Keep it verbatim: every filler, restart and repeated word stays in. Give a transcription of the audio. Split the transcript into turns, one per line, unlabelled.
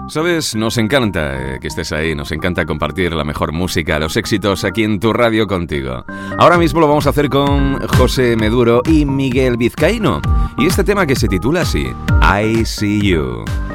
Sabes, nos encanta eh, que estés ahí, nos encanta compartir la mejor música, los éxitos aquí en tu radio contigo. Ahora mismo lo vamos a hacer con José Meduro y Miguel Vizcaíno. Y este tema que se titula así, I See You.